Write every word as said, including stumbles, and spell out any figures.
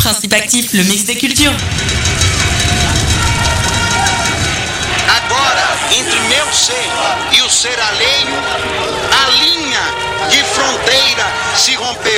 Principe Actif, le mix des cultures. Agora, entre meu ser e o ser alheio, a linha de fronteira se rompeu.